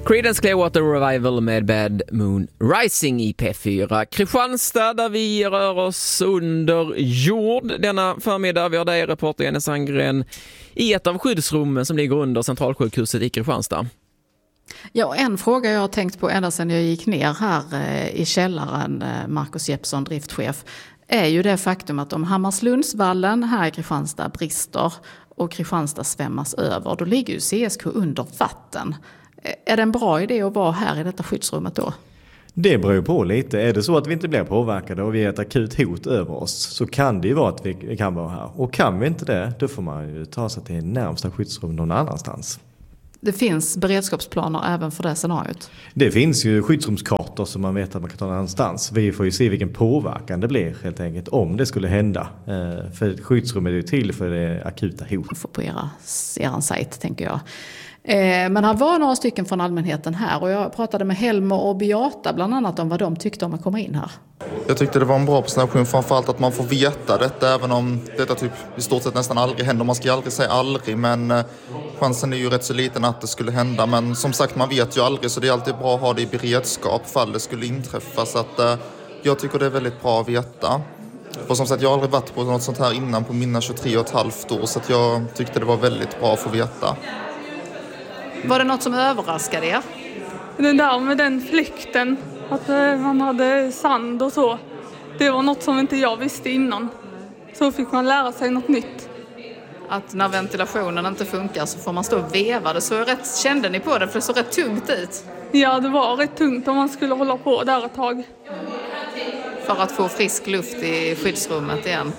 Creedence Clearwater Revival med Bad Moon Rising i P4. Kristianstad, där vi rör oss under jord denna förmiddag. Vi har dig, reporter Jenny Sandgren, i ett av skyddsrummen som ligger under Centralsjukhuset i Kristianstad. Ja, en fråga jag har tänkt på ända sedan jag gick ner här i källaren, Marcus Jeppsson, driftchef, är ju det faktum att om Hammarslundsvallen här i Kristianstad brister och Kristianstad svämmas över, då ligger ju CSK under vatten. Är det en bra idé att vara här i detta skyddsrummet då? Det beror ju på lite. Är det så att vi inte blir påverkade och vi är ett akut hot över oss, så kan det ju vara att vi kan vara här. Och kan vi inte det, då får man ju ta sig till närmsta skyddsrum någon annanstans. Det finns beredskapsplaner även för det scenariot? Det finns ju skyddsrumskartor som man vet att man kan ta någon annanstans. Vi får ju se vilken påverkan det blir helt enkelt om det skulle hända. För skyddsrummet är ju till för det akuta hot. Får på er sajt, tänker jag. Men han var några stycken från allmänheten här och jag pratade med Helmer och Beata bland annat om vad de tyckte om att komma in här. Jag tyckte det var en bra presentation, framförallt att man får veta detta, även om detta typ i stort sett nästan aldrig händer. Man ska ju aldrig säga aldrig, men chansen är ju rätt så liten att det skulle hända. Men som sagt, man vet ju aldrig, så det är alltid bra att ha det i beredskap fall det skulle inträffa. Så att jag tycker det är väldigt bra att veta. Och som sagt, jag har aldrig varit på något sånt här innan på mina 23,5 år, så att jag tyckte det var väldigt bra att få veta. Var det något som överraskade er? Det där med den fläkten, att man hade sand och så. Det var något som inte jag visste innan. Så fick man lära sig något nytt. Att när ventilationen inte funkar så får man stå och veva. Det så rätt, kände ni på det? För det såg rätt tungt ut. Ja, det var rätt tungt om man skulle hålla på där ett tag. För att få frisk luft i skyddsrummet igen.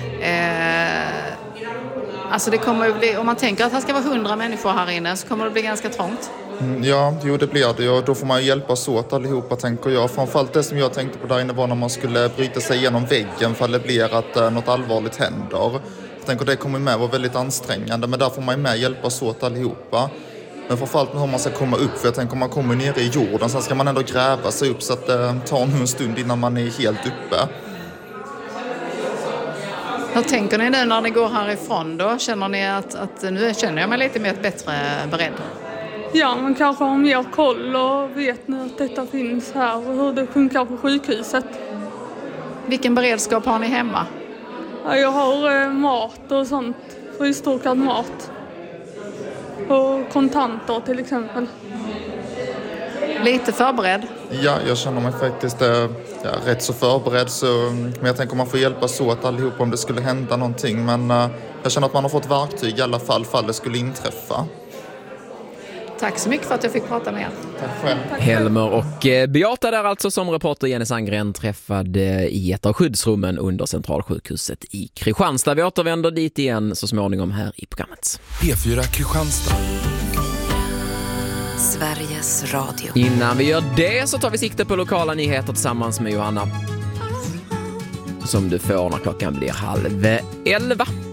Alltså det kommer att bli, om man tänker att det ska vara 100 människor här inne, så kommer det bli ganska trångt. Ja, jo, det blir det. Och då får man ju hjälpas åt allihopa, tänker jag. Framförallt det som jag tänkte på där inne var när man skulle bryta sig igenom väggen för det blir att något allvarligt händer. Jag tänker det kommer med vara väldigt ansträngande, men där får man ju med hjälpas åt allihopa. Men framförallt hur man ska komma upp, för jag tänker om man kommer ner i jorden, sen ska man ändå gräva sig upp, så att det tar en stund innan man är helt uppe. Vad tänker ni nu när ni går härifrån då? Känner ni att nu känner jag mig lite mer bättre beredd? Ja, man kanske har mer koll och vet nu att detta finns här och hur det funkar på sjukhuset. Vilken beredskap har ni hemma? Ja, jag har mat och sånt, frystorkad mat. Och kontanter till exempel. Lite förberedd? Ja, jag känner mig faktiskt rätt så förberedd. Men jag tänker man får hjälpas åt allihopa om det skulle hända någonting. Men jag känner att man har fått verktyg i alla fall det skulle inträffa. Tack så mycket för att jag fick prata med er. Tack själv. Helmer och Beata där alltså, som reporter Jenny Sandgren träffade i ett av skyddsrummen under Centralsjukhuset i Kristianstad. Vi återvänder dit igen så småningom här i programmet. P4 Kristianstad. Sveriges Radio. Innan vi gör det så tar vi sikte på lokala nyheter tillsammans med Johanna, som du får när klockan blir 10:30.